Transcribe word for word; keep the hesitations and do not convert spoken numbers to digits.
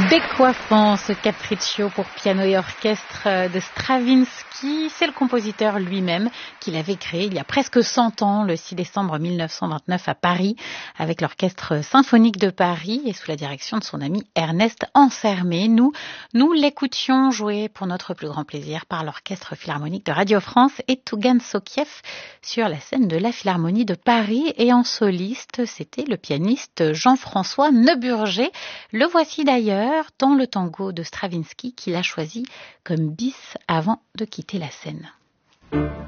Décoiffant ce capriccio pour piano et orchestre de Stravinsky, c'est le compositeur lui-même qui l'avait créé il y a presque cent ans, le six décembre mille neuf cent vingt-neuf à Paris, avec l'Orchestre symphonique de Paris et sous la direction de son ami Ernest Ansermet. Nous, nous l'écoutions jouer pour notre plus grand plaisir par l'Orchestre philharmonique de Radio France et Tougan Sokiev sur la scène de la Philharmonie de Paris. Et en soliste, c'était le pianiste Jean-François Neuburger. Le voici d'ailleurs dans le tango de Stravinsky qu'il a choisi comme bis avant de quitter la scène.